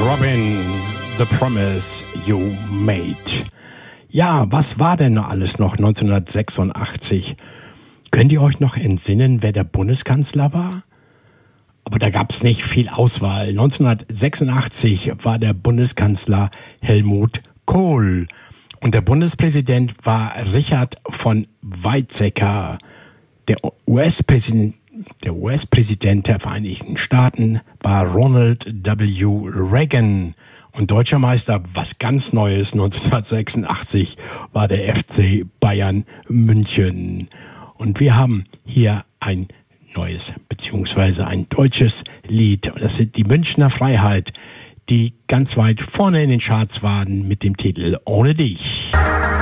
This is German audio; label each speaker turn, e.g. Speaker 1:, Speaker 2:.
Speaker 1: Robin, The Promise You Made. Ja, was war denn alles noch 1986? Könnt ihr euch noch entsinnen, wer der Bundeskanzler war? Aber da gab es nicht viel Auswahl. 1986 war der Bundeskanzler Helmut Kohl. Und der Bundespräsident war Richard von Weizsäcker. Der US-Präsident der Vereinigten Staaten war Ronald W. Reagan. Und deutscher Meister, was ganz Neues, 1986 war der FC Bayern München. Und wir haben hier ein neues, beziehungsweise ein deutsches Lied. Das sind die Münchner Freiheit, die ganz weit vorne in den Charts waren mit dem Titel Ohne dich.